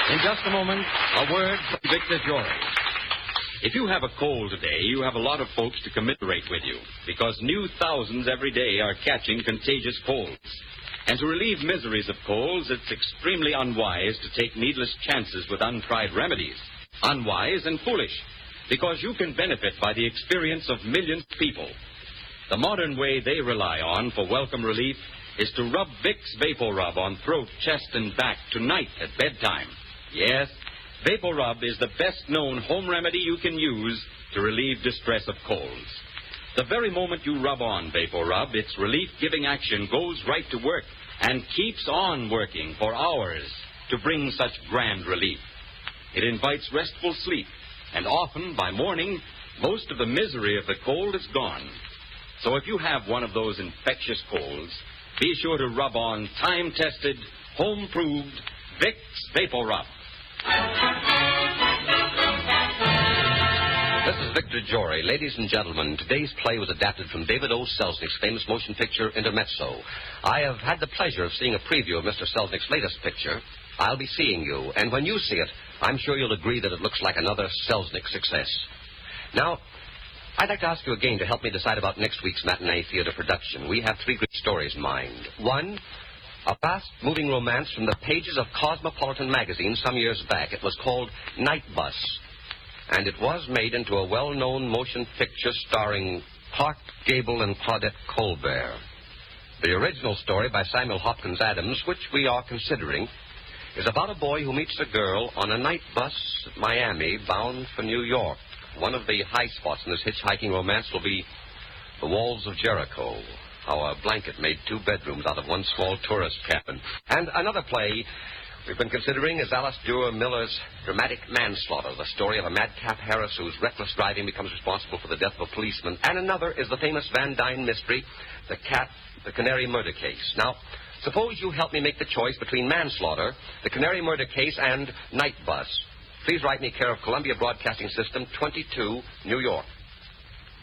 In just a moment, a word from Victor Jory. If you have a cold today, you have a lot of folks to commiserate with you, because new thousands every day are catching contagious colds. And to relieve miseries of colds, it's extremely unwise to take needless chances with untried remedies. Unwise and foolish, because you can benefit by the experience of millions of people. The modern way they rely on for welcome relief is to rub Vicks VapoRub on throat, chest, and back tonight at bedtime. Yes, VapoRub is the best-known home remedy you can use to relieve distress of colds. The very moment you rub on VapoRub, its relief-giving action goes right to work and keeps on working for hours to bring such grand relief. It invites restful sleep, and often, by morning, most of the misery of the cold is gone. So if you have one of those infectious colds, be sure to rub on time-tested, home-proved Vicks VapoRub. This is Victor Jory. Ladies and gentlemen, today's play was adapted from David O. Selznick's famous motion picture, Intermezzo. I have had the pleasure of seeing a preview of Mr. Selznick's latest picture, I'll Be Seeing You, and when you see it, I'm sure you'll agree that it looks like another Selznick success. Now, I'd like to ask you again to help me decide about next week's matinee theater production. We have three great stories in mind. One, a fast-moving romance from the pages of Cosmopolitan magazine some years back. It was called Night Bus, and it was made into a well-known motion picture starring Clark Gable and Claudette Colbert. The original story by Samuel Hopkins Adams, which we are considering, is about a boy who meets a girl on a night bus at Miami bound for New York. One of the high spots in this hitchhiking romance will be the walls of Jericho, how a blanket made 2 bedrooms out of one small tourist cabin. And another play we've been considering is Alice Duer Miller's dramatic Manslaughter, the story of a madcap Harris whose reckless driving becomes responsible for the death of a policeman. And another is the famous Van Dyne mystery, the Canary Murder Case. Now, suppose you help me make the choice between Manslaughter, the Canary Murder Case, and Night Bus. Please write me care of Columbia Broadcasting System, 22, New York.